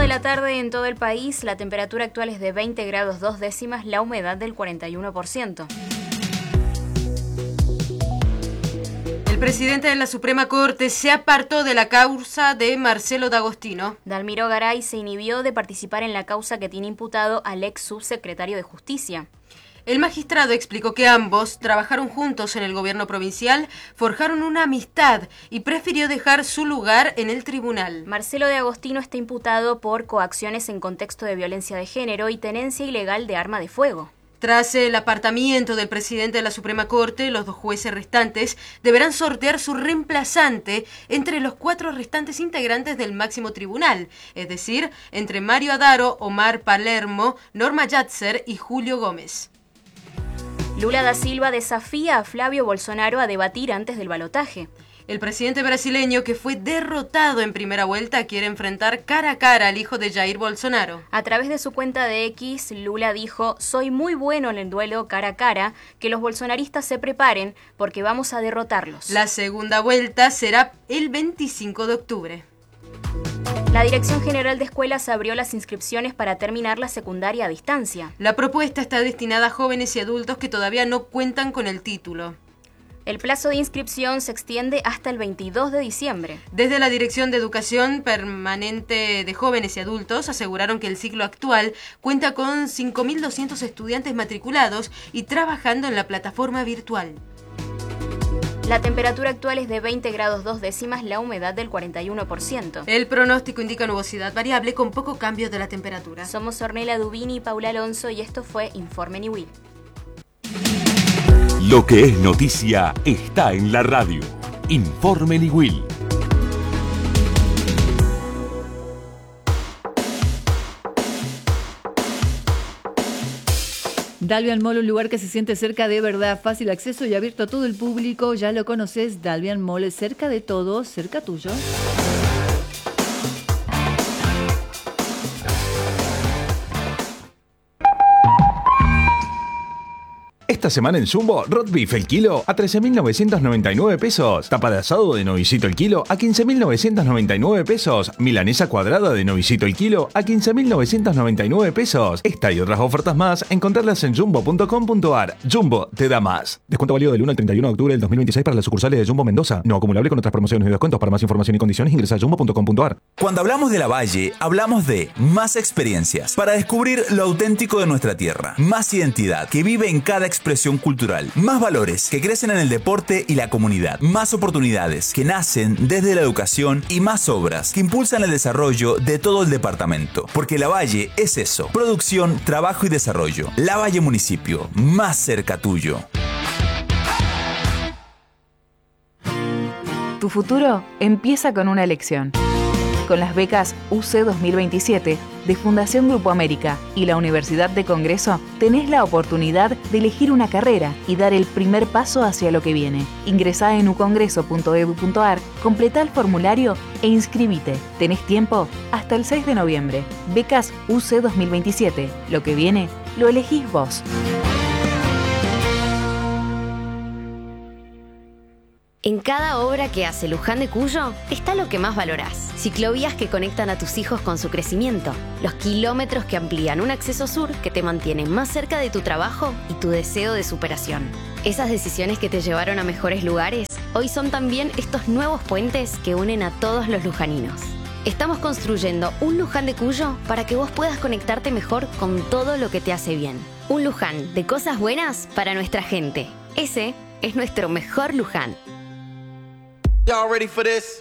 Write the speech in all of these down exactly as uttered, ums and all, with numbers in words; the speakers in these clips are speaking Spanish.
de la tarde en todo el país, la temperatura actual es de veinte grados dos décimas, la humedad del cuarenta y uno por ciento. El presidente de la Suprema Corte se apartó de la causa de Marcelo D'Agostino. Dalmiro Garay se inhibió de participar en la causa que tiene imputado al ex subsecretario de Justicia. El magistrado explicó que ambos trabajaron juntos en el gobierno provincial, forjaron una amistad y prefirió dejar su lugar en el tribunal. Marcelo D'Agostino está imputado por coacciones en contexto de violencia de género y tenencia ilegal de arma de fuego. Tras el apartamiento del presidente de la Suprema Corte, los dos jueces restantes deberán sortear su reemplazante entre los cuatro restantes integrantes del máximo tribunal, es decir, entre Mario Adaro, Omar Palermo, Norma Yatzer y Julio Gómez. Lula da Silva desafía a Flavio Bolsonaro a debatir antes del balotaje. El presidente brasileño, que fue derrotado en primera vuelta, quiere enfrentar cara a cara al hijo de Jair Bolsonaro. A través de su cuenta de X, Lula dijo: soy muy bueno en el duelo cara a cara, que los bolsonaristas se preparen porque vamos a derrotarlos. La segunda vuelta será el veinticinco de octubre. La Dirección General de Escuelas abrió las inscripciones para terminar la secundaria a distancia. La propuesta está destinada a jóvenes y adultos que todavía no cuentan con el título. El plazo de inscripción se extiende hasta el veintidós de diciembre. Desde la Dirección de Educación Permanente de Jóvenes y Adultos aseguraron que el ciclo actual cuenta con cinco mil doscientos estudiantes matriculados y trabajando en la plataforma virtual. La temperatura actual es de veinte grados dos décimas, la humedad del cuarenta y uno por ciento. El pronóstico indica nubosidad variable con poco cambio de la temperatura. Somos Ornella Dubini y Paula Alonso y esto fue Informe Niwil. Lo que es noticia está en la radio. Informe Niwil. Dalvian Mall, un lugar que se siente cerca de verdad, fácil acceso y abierto a todo el público. Ya lo conoces, Dalvian Mall es cerca de todos, cerca tuyo. Esta semana en Jumbo, Roast Beef el kilo a trece mil novecientos noventa y nueve pesos. Tapa de asado de novicito el kilo a quince mil novecientos noventa y nueve pesos. Milanesa cuadrada de novicito el kilo a quince mil novecientos noventa y nueve pesos. Esta y otras ofertas más, encontrarlas en jumbo punto com punto ar. Jumbo te da más. Descuento válido del uno al treinta y uno de octubre del dos mil veintiséis para las sucursales de Jumbo Mendoza. No acumulable con otras promociones y descuentos. Para más información y condiciones ingresa a jumbo punto com punto ar. Cuando hablamos de La Valle, hablamos de más experiencias para descubrir lo auténtico de nuestra tierra. Más identidad que vive en cada expresión cultural. Más valores que crecen en el deporte y la comunidad. Más oportunidades que nacen desde la educación y más obras que impulsan el desarrollo de todo el departamento. Porque La Valle es eso. Producción, trabajo y desarrollo. La Valle Municipio. Más cerca tuyo. Tu futuro empieza con una elección. Con las becas U C dos mil veintisiete de Fundación Grupo América y la Universidad de Congreso, tenés la oportunidad de elegir una carrera y dar el primer paso hacia lo que viene. Ingresá en u congreso punto e d u punto ar, completá el formulario e inscribite. Tenés tiempo hasta el seis de noviembre. Becas U C dos mil veintisiete. Lo que viene, lo elegís vos. En cada obra que hace Luján de Cuyo está lo que más valorás. Ciclovías que conectan a tus hijos con su crecimiento. Los kilómetros que amplían un acceso sur que te mantienen más cerca de tu trabajo y tu deseo de superación. Esas decisiones que te llevaron a mejores lugares, hoy son también estos nuevos puentes que unen a todos los lujaninos. Estamos construyendo un Luján de Cuyo para que vos puedas conectarte mejor con todo lo que te hace bien. Un Luján de cosas buenas para nuestra gente. Ese es nuestro mejor Luján. Y'all ready for this?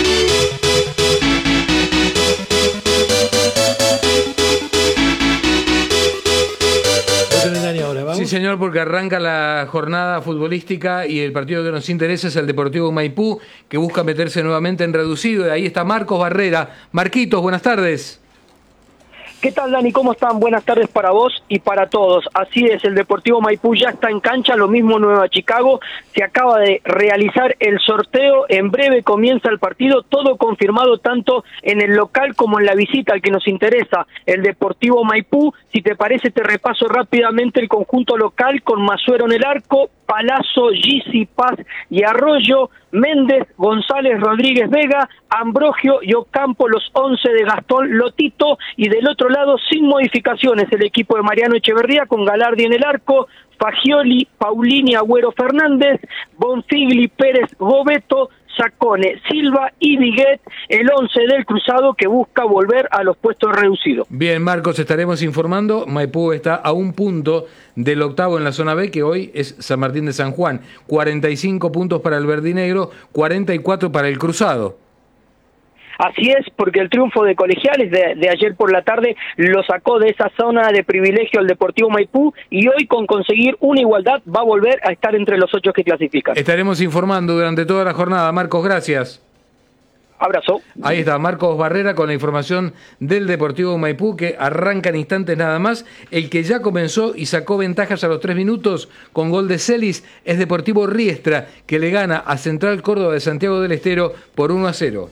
Sí, señor, porque arranca la jornada futbolística y el partido que nos interesa es el Deportivo Maipú, que busca meterse nuevamente en reducido. Y ahí está Marcos Barrera. Marquitos, buenas tardes. ¿Qué tal, Dani? ¿Cómo están? Buenas tardes para vos y para todos. Así es, el Deportivo Maipú ya está en cancha, lo mismo Nueva Chicago. Se acaba de realizar el sorteo, en breve comienza el partido, todo confirmado tanto en el local como en la visita al que nos interesa, el Deportivo Maipú. Si te parece, te repaso rápidamente el conjunto local con Masuero en el arco, Palazzo, Gisi, Paz y Arroyo, Méndez, González, Rodríguez, Vega, Ambrogio y Ocampo, los once de Gastón Lotito, y del otro lado, sin modificaciones, el equipo de Mariano Echeverría, con Galardi en el arco, Fagioli, Paulini, Agüero, Fernández, Bonfigli, Pérez, Gobeto, Sacone, Silva y Viguet, el once del Cruzado que busca volver a los puestos reducidos. Bien, Marcos, estaremos informando. Maipú está a un punto del octavo en la zona B, que hoy es San Martín de San Juan. cuarenta y cinco puntos para el verdinegro, cuarenta y cuatro para el Cruzado. Así es, porque el triunfo de Colegiales de, de ayer por la tarde lo sacó de esa zona de privilegio al Deportivo Maipú, y hoy, con conseguir una igualdad, va a volver a estar entre los ocho que clasifican. Estaremos informando durante toda la jornada. Marcos, gracias. Abrazo. Ahí está Marcos Barrera con la información del Deportivo Maipú, que arranca en instantes nada más. El que ya comenzó y sacó ventajas a los tres minutos con gol de Celis es Deportivo Riestra, que le gana a Central Córdoba de Santiago del Estero por uno a cero.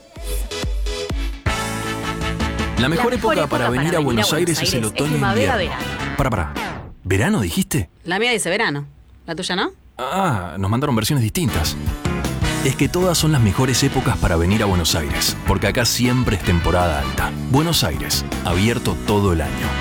La mejor, La mejor época, época para, para venir a Buenos, Buenos Aires, Aires es el otoño e invierno. Verano. Para, para. ¿Verano dijiste? La mía dice verano. ¿La tuya no? Ah, nos mandaron versiones distintas. Es que todas son las mejores épocas para venir a Buenos Aires, porque acá siempre es temporada alta. Buenos Aires, abierto todo el año.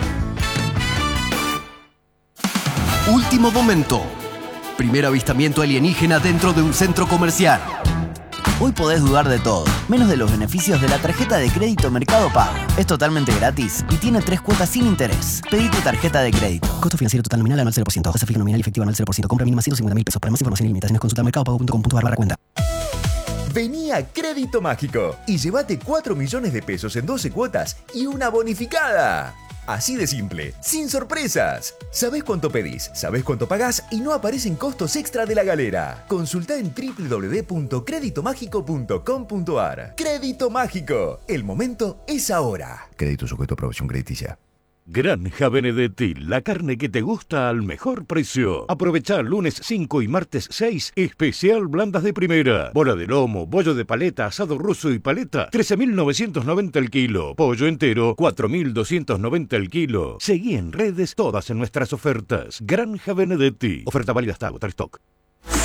Último momento. Primer avistamiento alienígena dentro de un centro comercial. Hoy podés dudar de todo, menos de los beneficios de la tarjeta de crédito Mercado Pago. Es totalmente gratis y tiene tres cuotas sin interés. Pedí tu tarjeta de crédito. Costo financiero total nominal anual cero por ciento. Tasa fija nominal y efectiva anual cero por ciento. Compra mínima ciento cincuenta mil pesos. Para más información y limitaciones consulta mercado pago punto com punto a r barra cuenta. Vení a Crédito Mágico y llévate cuatro millones de pesos en doce cuotas y una bonificada. Así de simple, sin sorpresas. Sabés cuánto pedís, sabés cuánto pagás y no aparecen costos extra de la galera. Consultá en doble u doble u doble u punto crédito mágico punto com punto a r. Crédito Mágico, el momento es ahora. Crédito sujeto a aprobación crediticia. Granja Benedetti, la carne que te gusta al mejor precio. Aprovecha lunes cinco y martes seis, especial blandas de primera. Bola de lomo, bollo de paleta, asado ruso y paleta, trece mil novecientos noventa el kilo. Pollo entero, cuatro mil doscientos noventa el kilo. Seguí en redes todas en nuestras ofertas. Granja Benedetti. Oferta válida hasta agotar stock.